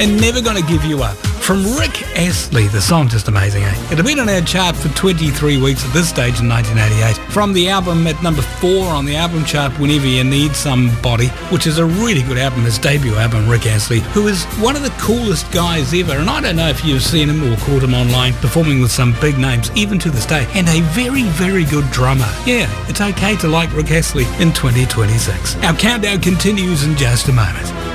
and Never Gonna Give You Up. From Rick Astley, the song just amazing, eh? It had been on our chart for 23 weeks at this stage in 1988. From the album at number 4 on the album chart, Whenever You Need Somebody, which is a really good album, his debut album, Rick Astley, who is one of the coolest guys ever. And I don't know if you've seen him or caught him online performing with some big names, even to this day. And a very, very good drummer. Yeah, it's okay to like Rick Astley in 2026. Our countdown continues in just a moment.